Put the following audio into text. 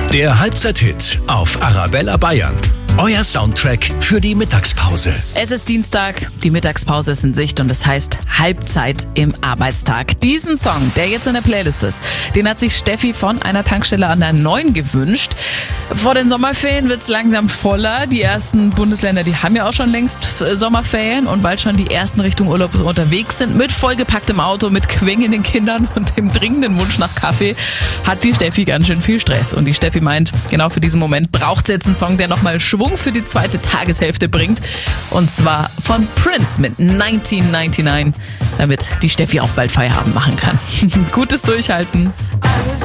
Der Halbzeit-Hit auf Arabella Bayern. Euer Soundtrack für die Mittagspause. Es ist Dienstag, die Mittagspause ist in Sicht und es heißt Halbzeit im Arbeitstag. Diesen Song, der jetzt in der Playlist ist, den hat sich Steffi von einer Tankstelle an der 9 gewünscht. Vor den Sommerferien wird es langsam voller. Die ersten Bundesländer, die haben ja auch schon längst Sommerferien und weil schon die ersten Richtung Urlaub unterwegs sind, mit vollgepacktem Auto, mit quengenden Kindern und dem dringenden Wunsch nach Kaffee, hat die Steffi ganz schön viel Stress. Und die Steffi meint, genau für diesen Moment braucht sie jetzt einen Song, der nochmal Schwung für die zweite Tageshälfte bringt. Und zwar von Prince mit 1999, damit die Steffi auch bald Feierabend machen kann. Gutes Durchhalten. I was